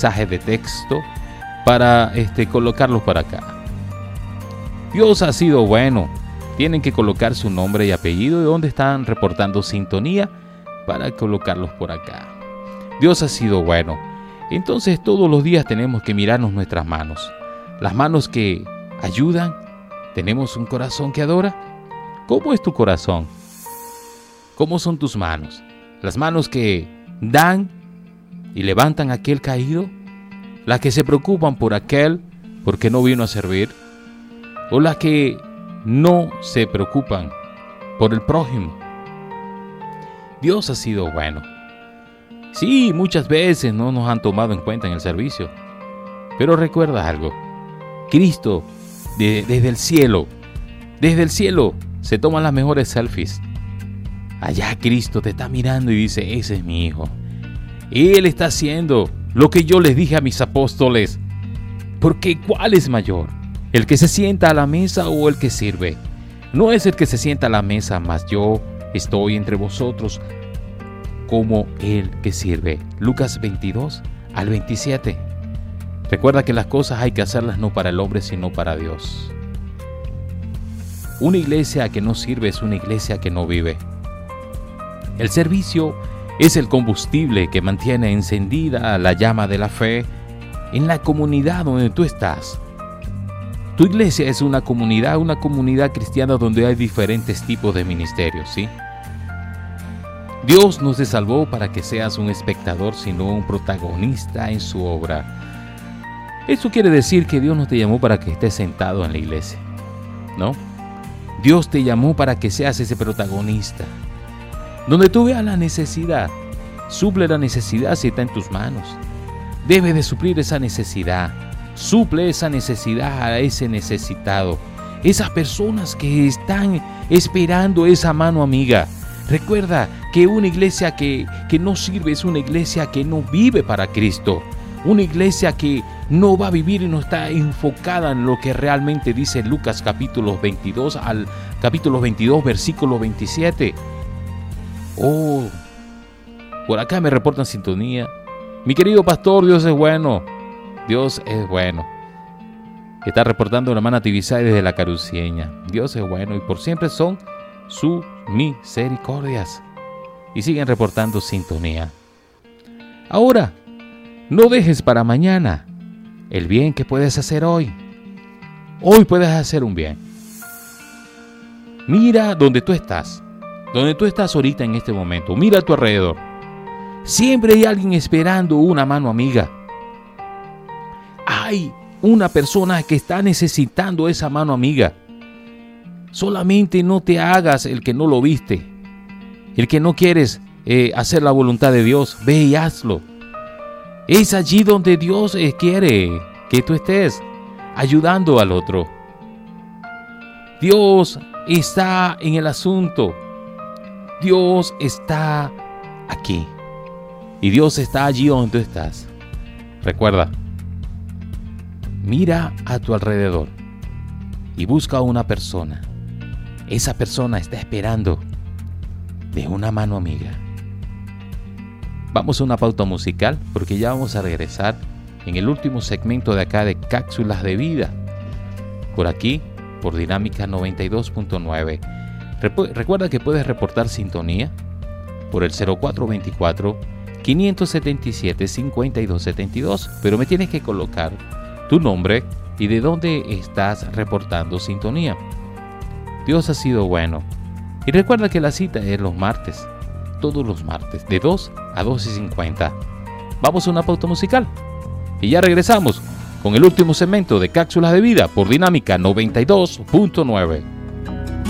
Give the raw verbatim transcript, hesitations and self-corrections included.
mensajes de texto para este, colocarlos para acá. Dios ha sido bueno. Tienen que colocar su nombre y apellido de donde están reportando sintonía para colocarlos por acá. Dios ha sido bueno. Entonces todos los días tenemos que mirarnos nuestras manos. Las manos que ayudan. ¿Tenemos un corazón que adora? ¿Cómo es tu corazón? ¿Cómo son tus manos? Las manos que dan y levantan a aquel caído. Las que se preocupan por aquel porque no vino a servir. O las que no se preocupan por el prójimo. Dios ha sido bueno. Sí, muchas veces no nos han tomado en cuenta en el servicio. Pero recuerda algo. Cristo, de, desde el cielo, desde el cielo, se toman las mejores selfies. Allá Cristo te está mirando y dice, ese es mi hijo. Él está haciendo lo que yo les dije a mis apóstoles. Porque ¿cuál es mayor? ¿El que se sienta a la mesa o el que sirve? No es el que se sienta a la mesa, mas yo estoy entre vosotros como el que sirve. Lucas veintidós al veintisiete. Recuerda que las cosas hay que hacerlas no para el hombre, sino para Dios. Una iglesia que no sirve es una iglesia que no vive. El servicio es el combustible que mantiene encendida la llama de la fe en la comunidad donde tú estás. Tu iglesia es una comunidad, una comunidad cristiana donde hay diferentes tipos de ministerios, ¿sí? Dios no te salvó para que seas un espectador, sino un protagonista en su obra. Eso quiere decir que Dios no te llamó para que estés sentado en la iglesia, ¿no? Dios te llamó para que seas ese protagonista. Donde tú veas la necesidad, suple la necesidad si está en tus manos. Debes de suplir esa necesidad. Suple esa necesidad a ese necesitado. Esas personas que están esperando esa mano amiga. Recuerda que una iglesia que, que no sirve es una iglesia que no vive para Cristo. Una iglesia que no va a vivir y no está enfocada en lo que realmente dice Lucas capítulo veintidós al capítulo veintidós versículo veintisiete. Oh, por acá me reportan sintonía. Mi querido pastor, Dios es bueno. Dios es bueno. Está reportando la hermana Tibisay desde la Caruceña. Dios es bueno y por siempre son sus misericordias. Y siguen reportando sintonía. Ahora, no dejes para mañana el bien que puedes hacer hoy. Hoy puedes hacer un bien. Mira donde tú estás. Donde tú estás ahorita en este momento. Mira a tu alrededor. Siempre hay alguien esperando una mano amiga. Hay una persona que está necesitando esa mano amiga. Solamente no te hagas el que no lo viste. El que no quieres eh, hacer la voluntad de Dios. Ve y hazlo. Es allí donde Dios eh, quiere que tú estés ayudando al otro. Dios está en el asunto. Dios está aquí. Y Dios está allí donde tú estás. Recuerda, mira a tu alrededor y busca a una persona. Esa persona está esperando de una mano amiga. Vamos a una pauta musical porque ya vamos a regresar en el último segmento de acá de Cápsulas de Vida. Por aquí, por Dinámica noventa y dos punto nueve. Recuerda que puedes reportar sintonía por el cero cuatro veinticuatro, quinientos setenta y siete, cincuenta y dos setenta y dos, pero me tienes que colocar tu nombre y de dónde estás reportando sintonía. Dios ha sido bueno. Y recuerda que la cita es los martes, todos los martes, de dos a dos y cincuenta. Vamos a una pauta musical y ya regresamos con el último segmento de Cápsulas de Vida por Dinámica noventa y dos punto nueve.